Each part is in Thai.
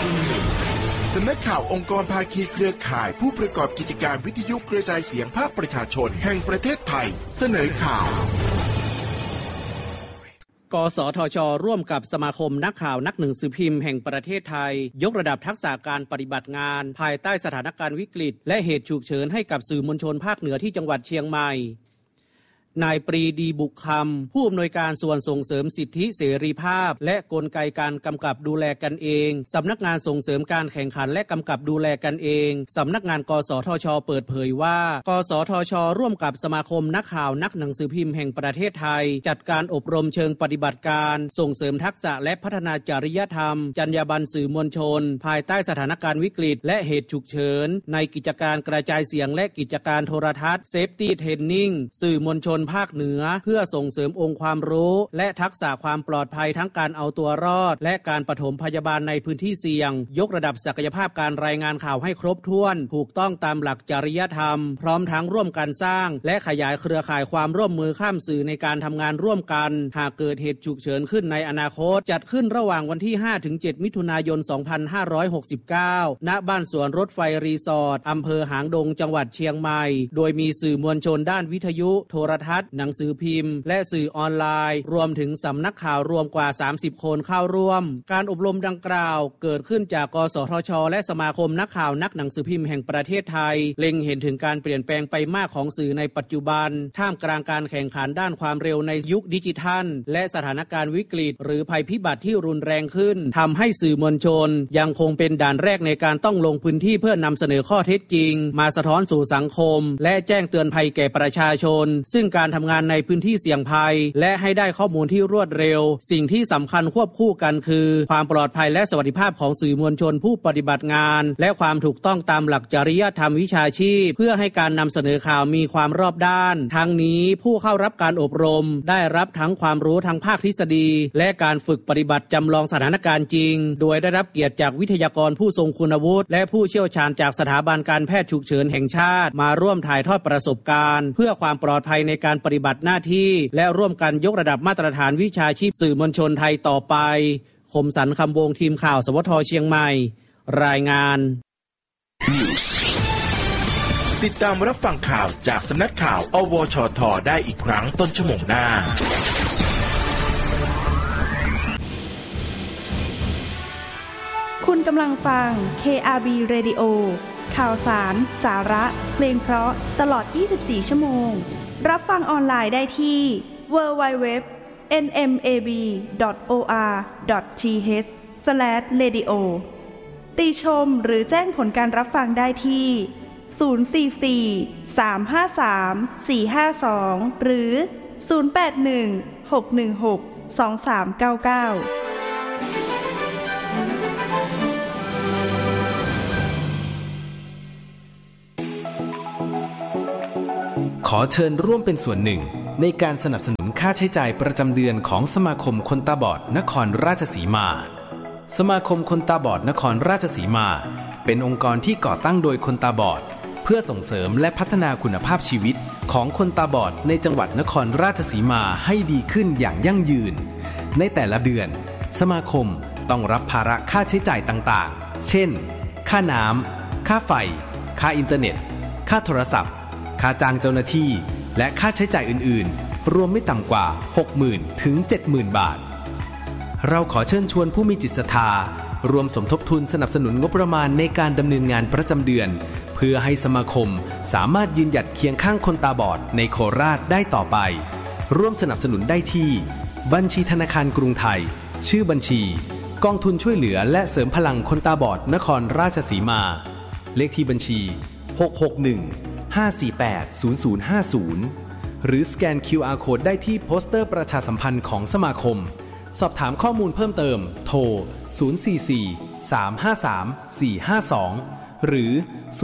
สำนักข่าวองค์กรภาคีเครือข่ายผู้ประกอบกิจการวิทยุกระจายเสียงภาคประชาชนแห่งประเทศไทยเสนอข่าวกสทช.ร่วมกับสมาคมนักข่าวนักหนังสือพิมพ์แห่งประเทศไทยยกระดับทักษะการปฏิบัติงานภายใต้สถานการณ์วิกฤตและเหตุฉุกเฉินให้กับสื่อมวลชนภาคเหนือที่จังหวัดเชียงใหม่นายปรีดีบุกคำผู้อำนวยการส่วนส่งเสริมสิทธิเสรีภาพและกลไกการกำกับดูแลกันเองสำนักงานส่งเสริมการแข่งขันและกำกับดูแลกันเองสำนักงานกสทช.เปิดเผยว่ากสทช.ร่วมกับสมาคมนักข่าวนักหนังสือพิมพ์แห่งประเทศไทยจัดการอบรมเชิงปฏิบัติการส่งเสริมทักษะและพัฒนาจริยธรรมจรรยาบรรณสื่อมวลชนภายใต้สถานการณ์วิกฤตและเหตุฉุกเฉินในกิจการกระจายเสียงและกิจการโทรทัศน์เซฟตี้เทรนนิ่งสื่อมวลชนภาคเหนือเพื่อส่งเสริมองค์ความรู้และทักษะความปลอดภัยทั้งการเอาตัวรอดและการปฐมพยาบาลในพื้นที่เสี่ยงยกระดับศักยภาพการรายงานข่าวให้ครบถ้วนถูกต้องตามหลักจริยธรรมพร้อมทั้งร่วมกันสร้างและขยายเครือข่ายความร่วมมือข้ามสื่อในการทำงานร่วมกันหากเกิดเหตุฉุกเฉินขึ้นในอนาคตจัดขึ้นระหว่างวันที่ 5-7 มิถุนายน 2569 ณ บ้านสวนรถไฟรีสอร์ทอำเภอหางดงจังหวัดเชียงใหม่โดยมีสื่อมวลชนด้านวิทยุโทรทัศน์หนังสือพิมพ์และสื่อออนไลน์รวมถึงสำนักข่าวรวมกว่า30คนเข้าร่วมการอบรมดังกล่าวเกิดขึ้นจากกสทช.และสมาคมนักข่าวนักหนังสือพิมพ์แห่งประเทศไทยเล็งเห็นถึงการเปลี่ยนแปลงไปมากของสื่อในปัจจุบันท่ามกลางการแข่งขันด้านความเร็วในยุคดิจิทัลและสถานการณ์วิกฤตหรือภัยพิบัติที่รุนแรงขึ้นทำให้สื่อมวลชนยังคงเป็นด่านแรกในการต้องลงพื้นที่เพื่อนำเสนอข้อเท็จจริงมาสะท้อนสู่สังคมและแจ้งเตือนภัยแก่ประชาชนซึ่งการทำงานในพื้นที่เสี่ยงภัยและให้ได้ข้อมูลที่รวดเร็วสิ่งที่สำคัญควบคู่กันคือความปลอดภัยและสวัสดิภาพของสื่อมวลชนผู้ปฏิบัติงานและความถูกต้องตามหลักจริยธรรมวิชาชีพเพื่อให้การนำเสนอข่าวมีความรอบด้านทั้งนี้ผู้เข้ารับการอบรมได้รับทั้งความรู้ทางภาคทฤษฎีและการฝึกปฏิบัติจำลองสถานการณ์จริงโดยได้รับเกียรติจากวิทยากรผู้ทรงคุณวุฒิและผู้เชี่ยวชาญจากสถาบันการแพทย์ฉุกเฉินแห่งชาติมาร่วมถ่ายทอดประสบการณ์เพื่อความปลอดภัยในการปฏิบัติหน้าที่และร่วมกันยกระดับมาตรฐานวิชาชีพสื่อมวลชนไทยต่อไปคมสันต์คำวงทีมข่าวสวทเชียงใหม่รายงานติดตามรับฟังข่าวจากสำนักข่าวอวชทได้อีกครั้งต้นชั่วโมงหน้าคุณกำลังฟัง KRB Radio ข่าวสารสาระเพลงเพราะตลอด24ชั่วโมงรับฟังออนไลน์ได้ที่ www.nmab.or.th/radio ติชมหรือแจ้งผลการรับฟังได้ที่044-353-452หรือ081-616-2399 ขอเชิญร่วมเป็นส่วนหนึ่งในการสนับสนุนค่าใช้จ่ายประจำเดือนของสมาคมคนตาบอดนครราชสีมาสมาคมคนตาบอดนครราชสีมาเป็นองค์กรที่ก่อตั้งโดยคนตาบอดเพื่อส่งเสริมและพัฒนาคุณภาพชีวิตของคนตาบอดในจังหวัดนครราชสีมาให้ดีขึ้นอย่างยั่งยืนในแต่ละเดือนสมาคมต้องรับภาระค่าใช้จ่ายต่างๆเช่นค่าน้ำค่าไฟค่าอินเทอร์เน็ตค่าโทรศัพท์ค่าจ้างเจ้าหน้าที่และค่าใช้จ่ายอื่นๆรวมไม่ต่ำกว่า 60,000 ถึง 70,000 บาทเราขอเชิญชวนผู้มีจิตศรัทธารวมสมทบทุนสนับสนุนงบประมาณในการดำเนินงานประจำเดือนเพื่อให้สมาคมสามารถยืนหยัดเคียงข้างคนตาบอดในโคราชได้ต่อไปร่วมสนับสนุนได้ที่บัญชีธนาคารกรุงไทยชื่อบัญชีกองทุนช่วยเหลือและเสริมพลังคนตาบอดนครราชสีมาเลขที่บัญชี661-548-0050หรือสแกน QR Code ได้ที่โปสเตอร์ประชาสัมพันธ์ของสมาคมสอบถามข้อมูลเพิ่มเติมโทร044-353-452หรือ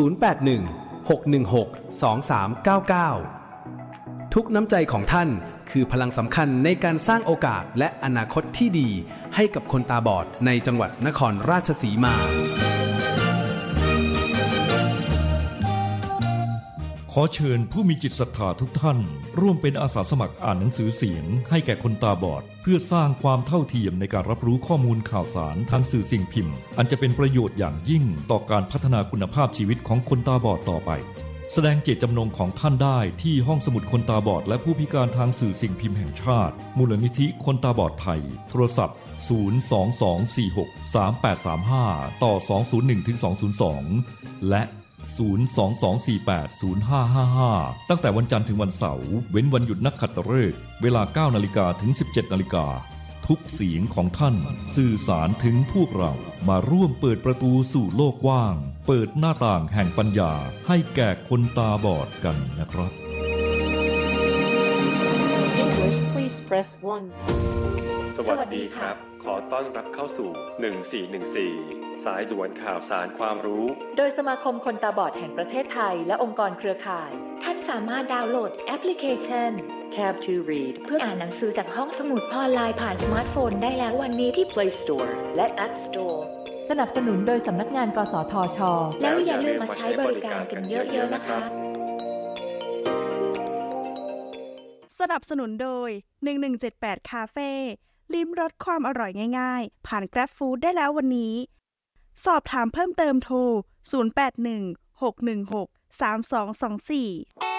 081-616-2399ทุกน้ำใจของท่านคือพลังสำคัญในการสร้างโอกาสและอนาคตที่ดีให้กับคนตาบอดในจังหวัดนครราชสีมาขอเชิญผู้มีจิตศรัทธาทุกท่านร่วมเป็นอาสาสมัครอ่านหนังสือเสียงให้แก่คนตาบอดเพื่อสร้างความเท่าเทียมในการรับรู้ข้อมูลข่าวสารทางสื่อสิ่งพิมพ์อันจะเป็นประโยชน์อย่างยิ่งต่อการพัฒนาคุณภาพชีวิตของคนตาบอดต่อไปแสดงเจตจำนงของท่านได้ที่ห้องสมุดคนตาบอดและผู้พิการทางสื่อสิ่งพิมพ์แห่งชาติมูลนิธิคนตาบอดไทยโทรศัพท์022463835ต่อ201-202และ022480555ตั้งแต่วันจันทร์ถึงวันเสาร์เว้นวันหยุดนักขัตฤกษ์เวลา 9:00 นถึง 17:00 นทุกเสียงของท่านสื่อสารถึงพวกเรามาร่วมเปิดประตูสู่โลกกว้างเปิดหน้าต่างแห่งปัญญาให้แก่คนตาบอดกันนะครับ English please press 1 สวัสดีครับขอต้อนรับเข้าสู่1414สายด่วนข่าวสารความรู้โดยสมาคมคนตาบอดแห่งประเทศไทยและองค์กรเครือข่ายท่านสามารถดาวน์โหลดแอปพลิเคชัน Tab to Read เพื่ออ่านหนังสือจากห้องสมุดออนไลน์ผ่านสมาร์ทโฟนได้แล้ววันนี้ที่ Play Store และ App Store สนับสนุนโดยสำนักงานกสทช. แล้วอย่าลืมมาใช้บริการกันเยอะๆนะคะสนับสนุนโดย1178คาเฟ่ลิ้มรสความอร่อยง่ายๆผ่าน Grab Food ได้แล้ววันนี้สอบถามเพิ่มเติมโทร0816163224